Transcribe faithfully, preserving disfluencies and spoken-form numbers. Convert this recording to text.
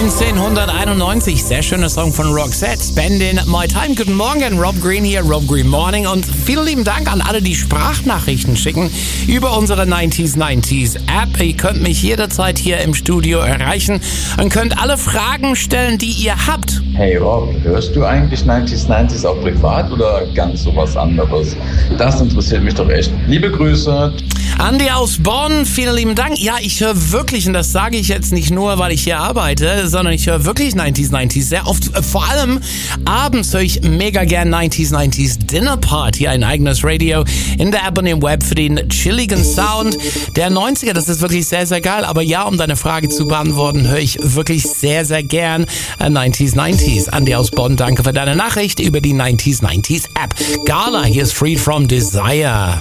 neunzehnhunderteinundneunzig, sehr schöner Song von Roxette, Spending My Time. Guten Morgen, Rob Green hier, Rob Green Morning. Und vielen lieben Dank an alle, die Sprachnachrichten schicken über unsere neunzig neunzig App. Ihr könnt mich jederzeit hier im Studio erreichen und könnt alle Fragen stellen, die ihr habt. Hey Rob, hörst du eigentlich neunzig neunzig auch privat oder ganz sowas anderes? Das interessiert mich doch echt. Liebe Grüße. Andi aus Bonn, vielen lieben Dank. Ja, ich höre wirklich, und das sage ich jetzt nicht nur, weil ich hier arbeite, sondern ich höre wirklich neunzig neunzig sehr oft. Vor allem abends höre ich mega gern neunzig neunzig Dinner Party, ein eigenes Radio in der App und im Web für den chilligen Sound der neunziger. Das ist wirklich sehr, sehr geil. Aber ja, um deine Frage zu beantworten, höre ich wirklich sehr, sehr gern neunzig neunzig. Andi aus Bonn, danke für deine Nachricht über die neunzig neunzig App. Gala, hier ist Freed from Desire.